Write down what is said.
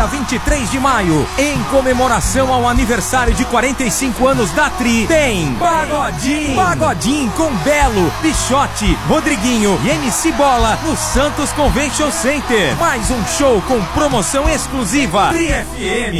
dia 23 de maio, em comemoração ao aniversário de 45 anos da Tri, tem Pagodinho com Belo, Bichote, Rodriguinho e MC Bola no Santos Convention Center. Mais um show com promoção exclusiva Tri FM.